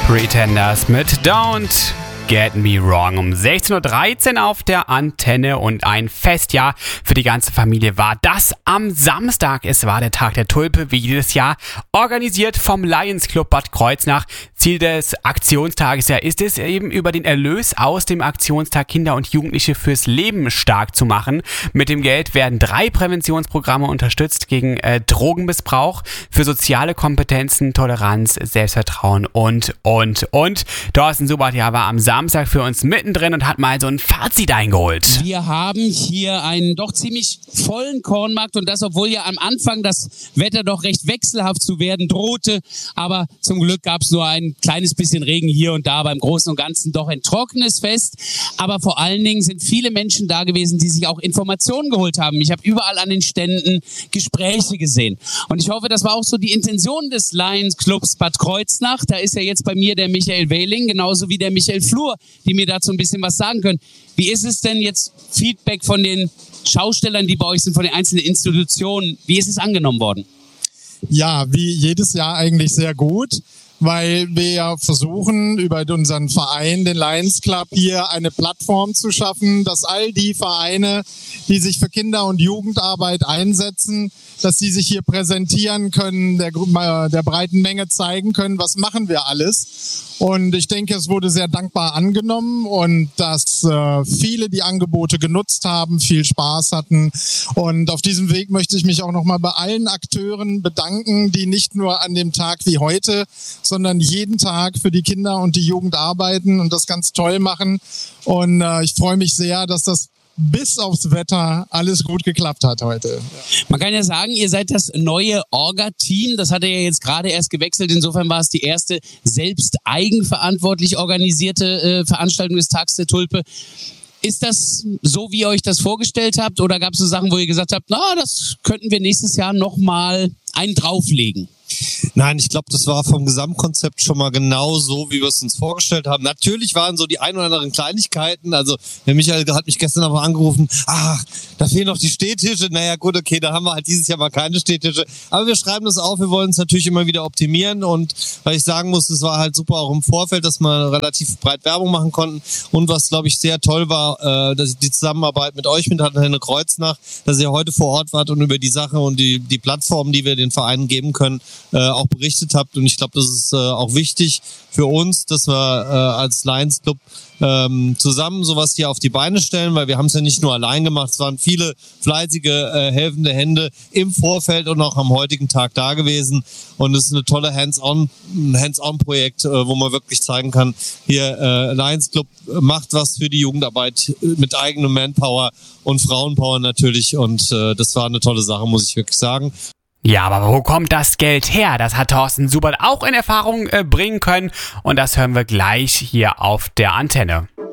Pretenders mit Don't Get Me Wrong um 16.13 Uhr auf der Antenne und ein Festjahr für die ganze Familie war das am Samstag. Es war der Tag der Tulpe, wie jedes Jahr, organisiert vom Lions Club Bad Kreuznach. Ziel des Aktionstages ist es eben, über den Erlös aus dem Aktionstag Kinder und Jugendliche fürs Leben stark zu machen. Mit dem Geld werden 3 Präventionsprogramme unterstützt gegen Drogenmissbrauch, für soziale Kompetenzen, Toleranz, Selbstvertrauen und. Thorsten Subert war am Samstag für uns mittendrin und hat mal so ein Fazit eingeholt. Wir haben hier einen doch ziemlich vollen Kornmarkt und das, obwohl ja am Anfang das Wetter doch recht wechselhaft zu werden drohte. Aber zum Glück gab es nur ein kleines bisschen Regen hier und da, beim Großen und Ganzen doch ein trockenes Fest. Aber vor allen Dingen sind viele Menschen da gewesen, die sich auch Informationen geholt haben. Ich habe überall an den Ständen Gespräche gesehen. Und ich hoffe, das war auch so die Intention des Lions Clubs Bad Kreuznach. Da ist ja jetzt bei mir der Michael Wehling, genauso wie der Michael Flur, die mir dazu ein bisschen was sagen können. Wie ist es denn jetzt, Feedback von den Schaustellern, die bei euch sind, von den einzelnen Institutionen, wie ist es angenommen worden? Ja, wie jedes Jahr eigentlich sehr gut, weil wir ja versuchen, über unseren Verein, den Lions Club, hier eine Plattform zu schaffen, dass all die Vereine, die sich für Kinder- und Jugendarbeit einsetzen, dass sie sich hier präsentieren können, der breiten Menge zeigen können, was machen wir alles. Und ich denke, es wurde sehr dankbar angenommen und dass viele die Angebote genutzt haben, viel Spaß hatten. Und auf diesem Weg möchte ich mich auch nochmal bei allen Akteuren bedanken, die nicht nur an dem Tag wie heute, sondern jeden Tag für die Kinder und die Jugend arbeiten und das ganz toll machen. Und ich freue mich sehr, dass das bis aufs Wetter alles gut geklappt hat heute. Man kann ja sagen, ihr seid das neue Orga-Team. Das hat ja jetzt gerade erst gewechselt. Insofern war es die erste selbst eigenverantwortlich organisierte Veranstaltung des Tags der Tulpe. Ist das so, wie ihr euch das vorgestellt habt? Oder gab es so Sachen, wo ihr gesagt habt, das könnten wir nächstes Jahr nochmal einen drauflegen? Nein, ich glaube, das war vom Gesamtkonzept schon mal genau so, wie wir es uns vorgestellt haben. Natürlich waren so die ein oder anderen Kleinigkeiten. Also der Michael hat mich gestern aber angerufen, da fehlen noch die Stehtische. Naja gut, okay, da haben wir halt dieses Jahr mal keine Stehtische. Aber wir schreiben das auf, wir wollen es natürlich immer wieder optimieren. Und weil ich sagen muss, es war halt super auch im Vorfeld, dass wir relativ breit Werbung machen konnten. Und was, glaube ich, sehr toll war, dass die Zusammenarbeit mit euch, mit Antenne Kreuznach, dass ihr heute vor Ort wart und über die Sache und die Plattformen, die wir den Vereinen geben können, auch berichtet habt. Und ich glaube, das ist auch wichtig für uns, dass wir als Lions Club zusammen sowas hier auf die Beine stellen, weil wir haben es ja nicht nur allein gemacht, es waren viele fleißige, helfende Hände im Vorfeld und auch am heutigen Tag da gewesen. Und es ist eine tolle Hands-on-Projekt, wo man wirklich zeigen kann, hier Lions Club macht was für die Jugendarbeit mit eigenem Manpower und Frauenpower natürlich. Und das war eine tolle Sache, muss ich wirklich sagen. Ja, aber wo kommt das Geld her? Das hat Thorsten Subert auch in Erfahrung bringen können und das hören wir gleich hier auf der Antenne.